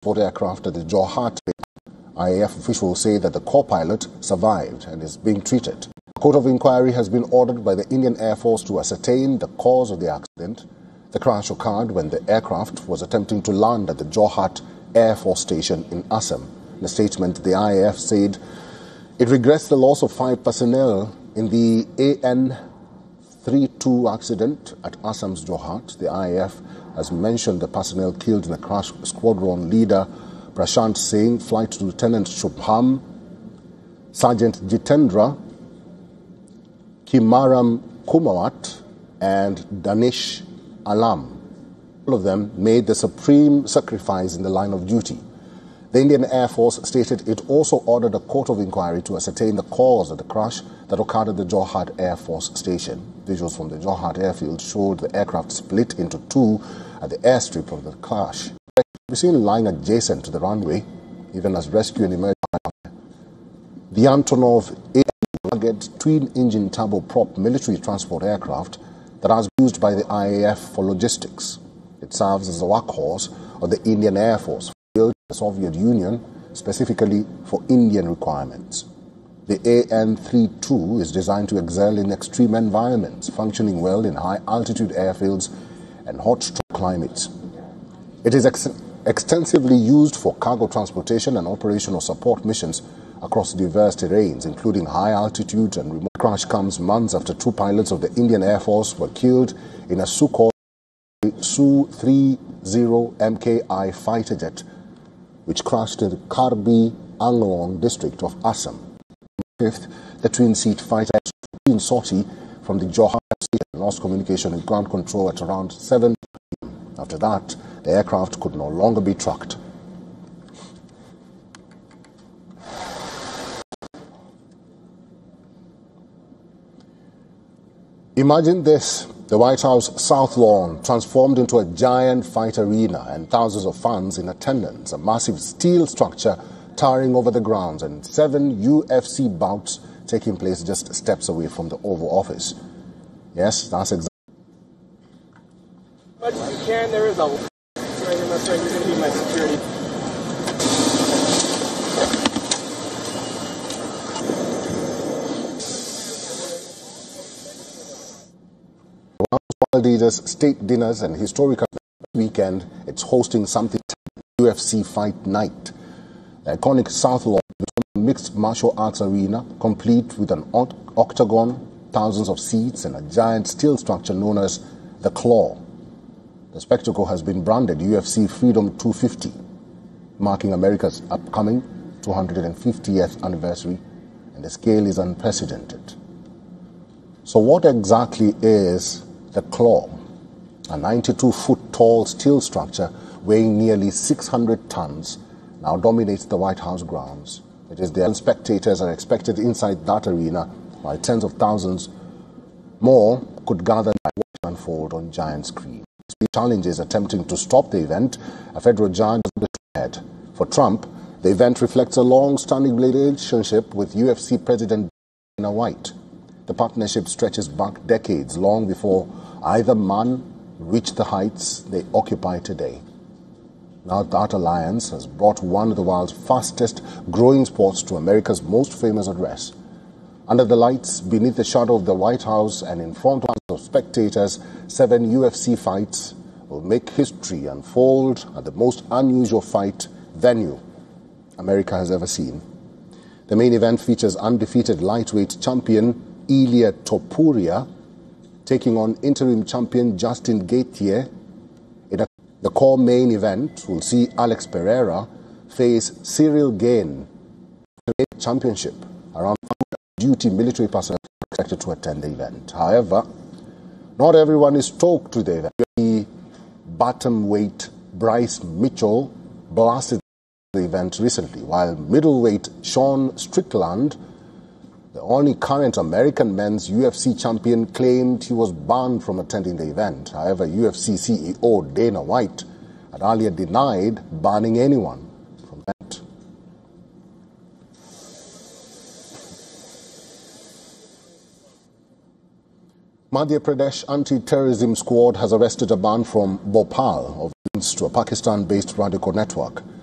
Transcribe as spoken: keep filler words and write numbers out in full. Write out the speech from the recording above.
aircraft at the Jorhat. I A F officials say that the co-pilot survived and is being treated. A court of inquiry has been ordered by the Indian Air Force to ascertain the cause of the accident. The crash occurred when the aircraft was attempting to land at the Jorhat Air Force Station in Assam. In a statement, the I A F said it regrets the loss of five personnel in the A N thirty-two accident at Assam's Jorhat. The I A F has mentioned the personnel killed in the crash: squadron leader Prashant Singh, Flight Lieutenant Shubham, Sergeant Jitendra, Kimaram Kumawat, and Danish Alam. All of them made the supreme sacrifice in the line of duty. The Indian Air Force stated it also ordered a court of inquiry to ascertain the cause of the crash that occurred at the Jorhat Air Force Station. Visuals from the Jorhat airfield showed the aircraft split into two at the airstrip of the crash. It can be seen lying adjacent to the runway, even as rescue and emergency. The Antonov A rugged twin-engine turboprop military transport aircraft that was used by the I A F for logistics. It serves as the workhorse of the Indian Air Force, built in the Soviet Union specifically for Indian requirements. The A N thirty-two is designed to excel in extreme environments, functioning well in high-altitude airfields and hot climates. It is ex extensively used for cargo transportation and operational support missions across diverse terrains, including high altitude and remote. Crash comes months after two pilots of the Indian Air Force were killed in a Sukhoi Su thirty M K I fighter jet, which crashed in the Karbi Anglong district of Assam. Fifth, the twin-seat fighter in sortie from the Jorhat station lost communication and ground control at around seven p m After that, the aircraft could no longer be tracked. Imagine this: the White House South Lawn transformed into a giant fight arena and thousands of fans in attendance, a massive steel structure towering over the grounds, and seven U F C bouts taking place just steps away from the Oval Office. Yes, that's exactly. As much as you can, there is a. That's right, you're going to be my security. World leaders, state dinners, and historical weekend, it's hosting something U F C Fight Night. The iconic South Lawn mixed martial arts arena, complete with an octagon, thousands of seats, and a giant steel structure known as the Claw. The spectacle has been branded U F C Freedom two fifty, marking America's upcoming two hundred fiftieth anniversary, and the scale is unprecedented. So what exactly is the Claw? A ninety-two foot tall steel structure weighing nearly six hundred tons now dominates the White House grounds. It is there. Spectators are expected inside that arena, while tens of thousands more could gather and watch it unfold on giant screens. Challenges attempting to stop the event. A federal judge declared. For Trump, the event reflects a long-standing relationship with U F C President Dana White. The partnership stretches back decades, long before either man reached the heights they occupy today. Now that alliance has brought one of the world's fastest growing sports to America's most famous address. Under the lights, beneath the shadow of the White House, and in front of spectators, seven U F C fights will make history unfold at the most unusual fight venue America has ever seen. The main event features undefeated lightweight champion Ilia Topuria taking on interim champion Justin Gaethje. In a, the core main event will see Alex Pereira face Cyril Gane for the championship. Around duty military personnel are expected to attend the event. However, not everyone is stoked with the event. The bantamweight Bryce Mitchell blasted the event recently, while middleweight Sean Strickland, the only current American men's U F C champion, claimed he was banned from attending the event. However, U F C C E O Dana White had earlier denied banning anyone from the event. Madhya Pradesh anti-terrorism squad has arrested a man from Bhopal of links to a Pakistan-based radical network.